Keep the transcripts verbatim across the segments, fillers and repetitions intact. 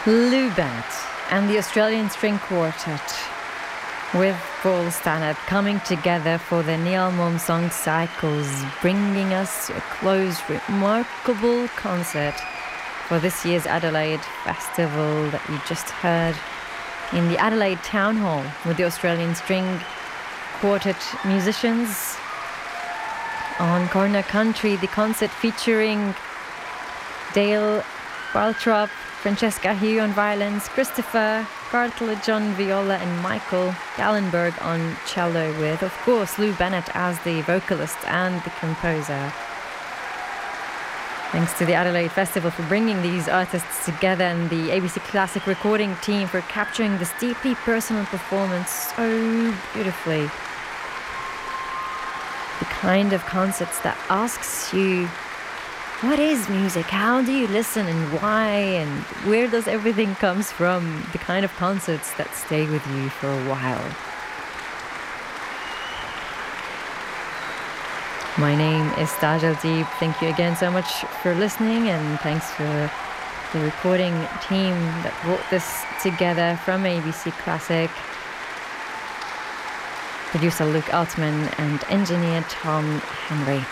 Lou Bennett and the Australian String Quartet with Paul Stannard coming together for the Neil Mom Song Cycles, bringing us to a close, remarkable concert for this year's Adelaide Festival that you just heard in the Adelaide Town Hall with the Australian String Quartet musicians. On Corner Country, the concert featuring Dale Baltrop, Francesca Hugh on violins, Christopher Cartledge on viola, and Michael Gallenberg on cello, with, of course, Lou Bennett as the vocalist and the composer. Thanks to the Adelaide Festival for bringing these artists together, and the A B C Classic recording team for capturing this deeply personal performance so beautifully. The kind of concerts that asks you, what is music? How do you listen, and why, and where does everything comes from? The kind of concerts that stay with you for a while. My name is Tajal Deep. Thank you again so much for listening, and thanks for the recording team that brought this together from A B C Classic. Producer Luke Altman and engineer Tom Henry.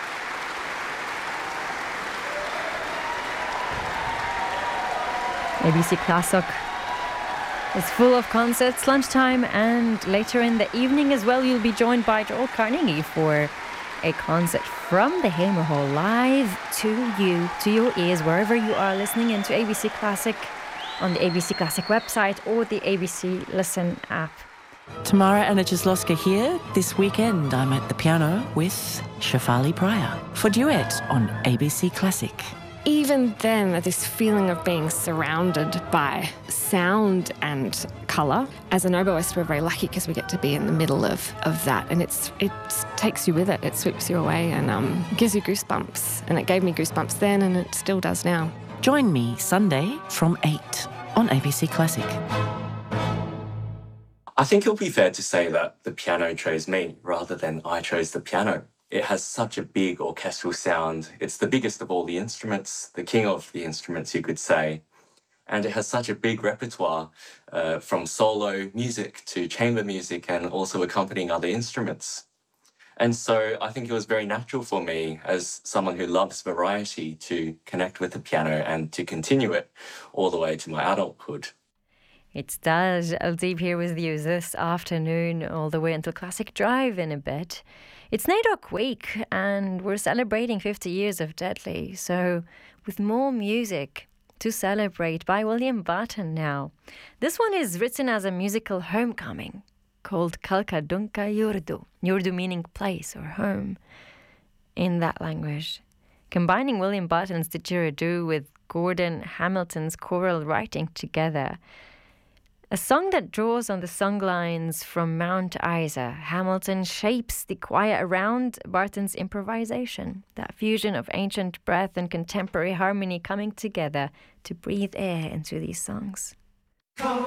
A B C Classic is full of concerts, lunchtime, and later in the evening as well. You'll be joined by Joel Carnegie for a concert from the Hamer Hall, live to you, to your ears, wherever you are listening into A B C Classic, on the A B C Classic website or the A B C Listen app. Tamara Anajaslowska here. This weekend I'm at the piano with Shafali Pryor for Duet on A B C Classic. Even then, this feeling of being surrounded by sound and colour. As an oboist, we're very lucky because we get to be in the middle of, of that, and it's it takes you with it. It sweeps you away and um, gives you goosebumps. And it gave me goosebumps then, and it still does now. Join me Sunday from eight on A B C Classic. I think it'll be fair to say that the piano chose me rather than I chose the piano. It has such a big orchestral sound. It's the biggest of all the instruments, the king of the instruments, you could say. And it has such a big repertoire, uh, from solo music to chamber music and also accompanying other instruments. And so I think it was very natural for me, as someone who loves variety, to connect with the piano and to continue it all the way to my adulthood. It's Taj Al-Deep here with you this afternoon, all the way until Classic Drive in a bit. It's NAIDOC Week, and we're celebrating fifty years of Deadly, so with more music to celebrate by William Barton now. This one is written as a musical homecoming called Kalka Dunka Yurdu, Yurdu meaning place or home in that language. Combining William Barton's didgeridoo with Gordon Hamilton's choral writing together. A song that draws on the songlines from Mount Isa. Hamilton shapes the choir around Barton's improvisation, that fusion of ancient breath and contemporary harmony coming together to breathe air into these songs.